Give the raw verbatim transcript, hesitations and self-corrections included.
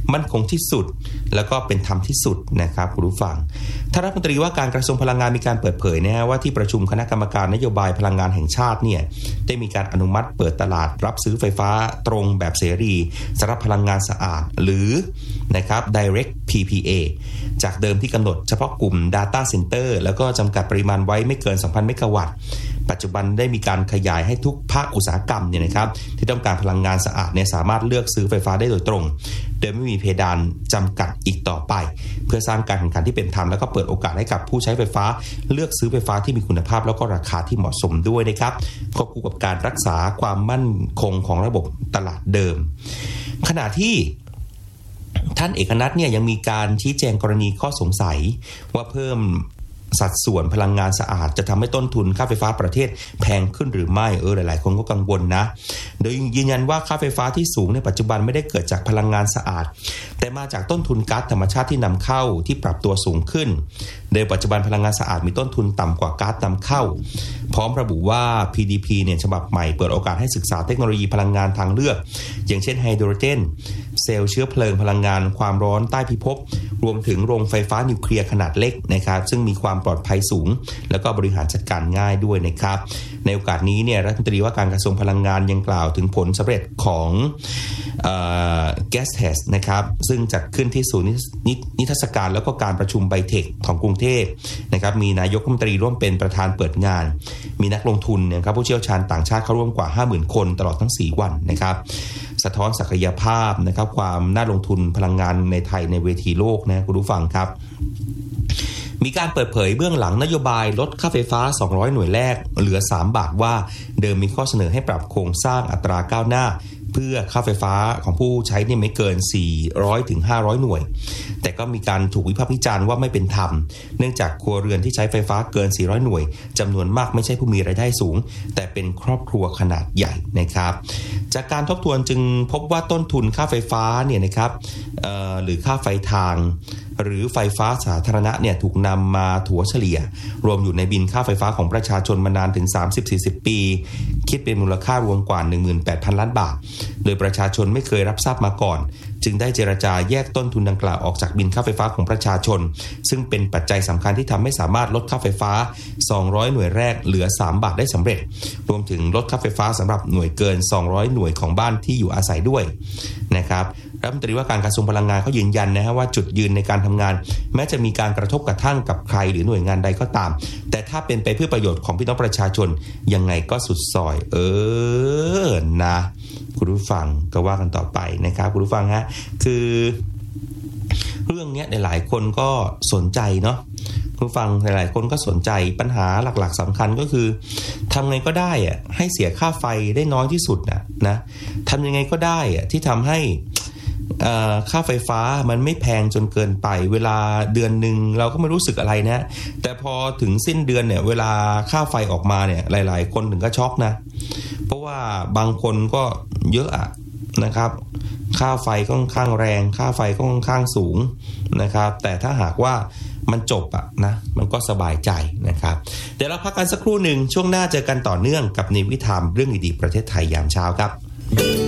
มั่นคงที่สุดแล้วก็เป็นธรรมที่สุดนะครับคุณผู้ฟังท่านรัฐมนตรีว่าการกระทรวงพลังงานมีการเปิดเผยนะฮะว่าที่ประชุมคณะกรรมการนโยบายพลังงานแห่งชาติเนี่ยได้มีการอนุมัติเปิดตลาดรับซื้อไฟฟ้าตรงแบบเสรีสำหรับพลังงานสะอาดหรือนะครับ Direct พี พี เอ จากเดิมที่กำหนดเฉพาะกลุ่ม Data Center แล้วก็จำกัดปริมาณไว้ไม่เกิน สองพัน เมกะวัตต์ปัจจุบันได้มีการขยายให้ทุกภาคอุตสาหกรรมเนี่ยนะครับที่ต้องการพลังงานสะอาดเนี่ยสามารถเลือกซื้อไฟฟ้าได้โดยตรงโดยไม่มีเพดานจำกัดอีกต่อไปเพื่อสร้างการแข่งขันที่เป็นธรรมแล้วก็เปิดโอกาสให้กับผู้ใช้ไฟฟ้าเลือกซื้อไฟฟ้าที่มีคุณภาพแล้วก็ราคาที่เหมาะสมด้วยนะครับควบคู่กับการรักษาความมั่นคงของระบบตลาดเดิมขณะที่ท่านเอกนัทเนี่ยยังมีการชี้แจงกรณีข้อสงสัยว่าเพิ่มสัดส่วนพลังงานสะอาดจะทำให้ต้นทุนค่าไฟฟ้าประเทศแพงขึ้นหรือไม่เออหลายๆคนก็กังวลนะโดยยืนยันว่าค่าไฟฟ้าที่สูงในปัจจุบันไม่ได้เกิดจากพลังงานสะอาดแต่มาจากต้นทุนก๊าซธรรมชาติที่นำเข้าที่ปรับตัวสูงขึ้นโดยปัจจุบันพลังงานสะอาดมีต้นทุนต่ำกว่าก๊าซนำเข้าพร้อมระบุว่า พี ดี พี เนี่ยฉบับใหม่เปิดโอกาสให้ศึกษาเทคโนโลยีพลังงานทางเลือกอย่างเช่นไฮโดรเจนเซลล์เชื้อเพลิงพลังงานความร้อนใต้พิภพรวมถึงโรงไฟฟ้านิวเคลียร์ขนาดเล็กนะครับซึ่งมีความปลอดภัยสูงแล้วก็บริหารจัดการง่ายด้วยนะครับในโอกาสนี้เนี่ยรัฐมนตรีว่าการกระทรวงพลังงานยังกล่าวถึงผลสำเร็จของเอ่อ Gas Test นะครับซึ่งจัดขึ้นที่ศูนย์นิทรรศการแล้วก็การประชุมไบเทคของกรุงเทพนะครับมีนายกรัฐมนตรีร่วมเป็นประธานเปิดงานมีนักลงทุนนะครับผู้เชี่ยวชาญต่างชาติเข้าร่วมกว่า ห้าหมื่น คนตลอดทั้งสี่วันนะครับสะท้อนศักยภาพนะครับความน่าลงทุนพลังงานในไทยในเวทีโลกนะคุณผู้ฟังครับมีการเปิดเผยเบื้องหลังนโยบายลดค่าไฟฟ้าสองร้อยหน่วยแรกเหลือสามบาทว่าเดิมมีข้อเสนอให้ปรับโครงสร้างอัตราก้าวหน้าเพื่อค่าไฟฟ้าของผู้ใช้เนี่ยไม่เกินสี่ร้อยถึงห้าร้อยหน่วยแต่ก็มีการถูกวิพากษ์วิจารณ์ว่าไม่เป็นธรรมเนื่องจากครัวเรือนที่ใช้ไฟฟ้าเกินสี่ร้อยหน่วยจำนวนมากไม่ใช่ผู้มีรายได้สูงแต่เป็นครอบครัวขนาดใหญ่นะครับจากการทบทวนจึงพบว่าต้นทุนค่าไฟฟ้าเนี่ยนะครับหรือค่าไฟทางหรือไฟฟ้าสาธารณะเนี่ยถูกนำมาถัวเฉลี่ยรวมอยู่ในบินค่าไฟฟ้าของประชาชนมานานถึง สามสิบถึงสี่สิบ ปีคิดเป็นมูลค่ารวมกว่า หนึ่งหมื่นแปดพัน ล้านบาทโดยประชาชนไม่เคยรับทราบมาก่อนจึงได้เจรจาแยกต้นทุนดังกล่าวออกจากบินค่าไฟฟ้าของประชาชนซึ่งเป็นปัจจัยสำคัญที่ทำให้สามารถลดค่าไฟฟ้าสองร้อยหน่วยแรกเหลือสามบาทได้สำเร็จรวมถึงลดค่าไฟฟ้าสำหรับหน่วยเกินสองร้อยหน่วยของบ้านที่อยู่อาศัยด้วยนะครับรัฐมนตรีว่าการกระทรวงพลังงานเขายืนยันนะฮะว่าจุดยืนในการทำงานแม้จะมีการกระทบกระทั่งกับใครหรือหน่วยงานใดก็ตามแต่ถ้าเป็นไปเพื่อประโยชน์ของพี่น้องประชาชนยังไงก็สุดซอยเออนะคุณผู้ฟังก็ว่ากันต่อไปนะครับคุณผู้ฟังฮะคือเรื่องนี้หลายๆคนก็สนใจเนาะผู้ฟังหลายๆคนก็สนใจปัญหาหลักๆสำคัญก็คือทำไงก็ได้อะให้เสียค่าไฟได้น้อยที่สุดนะนะทำยังไงก็ได้อะที่ทำให้ค่าไฟฟ้ามันไม่แพงจนเกินไปเวลาเดือนนึงเราก็ไม่รู้สึกอะไรนะแต่พอถึงสิ้นเดือนเนี่ยเวลาค่าไฟออกมาเนี่ยหลายๆคนถึงก็ช็อกนะเพราะว่าบางคนก็เยอะอะนะครับค่าไฟก็ค่อนข้างแรงค่าไฟก็ค่อนข้างสูงนะครับแต่ถ้าหากว่ามันจบอะนะมันก็สบายใจนะครับเดี๋ยวเราพักกันสักครู่หนึ่งช่วงหน้าเจอกันต่อเนื่องกับนิววิถีเรื่องดีๆประเทศไทยยามเช้าครับ